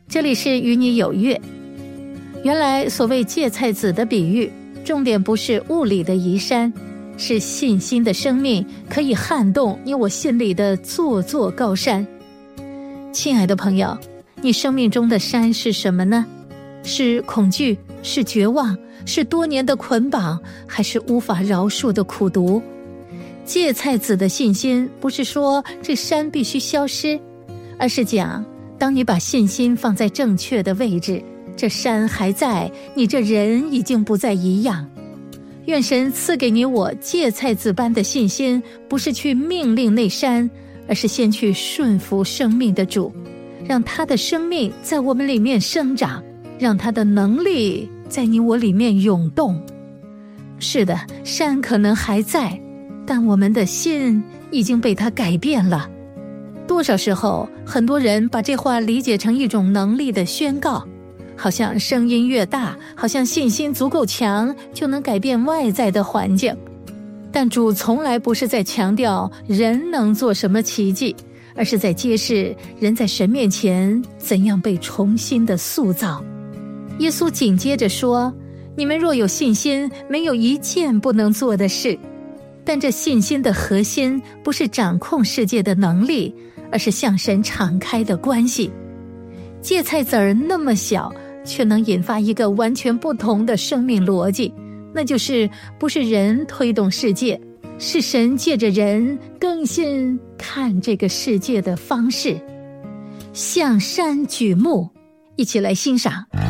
这里是与你有约。原来所谓芥菜籽的比喻，重点不是物理的移山，是信心的生命可以撼动你我心里的座座高山。亲爱的朋友，你生命中的山是什么呢？是恐惧，是绝望，是多年的捆绑，还是无法饶恕的苦毒？芥菜籽的信心不是说这山必须消失，而是讲当你把信心放在正确的位置，这山还在，你这人已经不再一样。愿神赐给你我芥菜籽般的信心，不是去命令那山，而是先去顺服生命的主，让他的生命在我们里面生长，让他的能力在你我里面涌动。是的，山可能还在，但我们的心已经被他改变了。多少时候，很多人把这话理解成一种能力的宣告，好像声音越大，好像信心足够强，就能改变外在的环境。但主从来不是在强调人能做什么奇迹，而是在揭示人在神面前怎样被重新的塑造。耶稣紧接着说，你们若有信心，没有一件不能做的事。但这信心的核心不是掌控世界的能力，而是向神敞开的关系。芥菜籽儿那么小，却能引发一个完全不同的生命逻辑，那就是不是人推动世界，是神借着人更新看这个世界的方式。向山举目，一起来欣赏。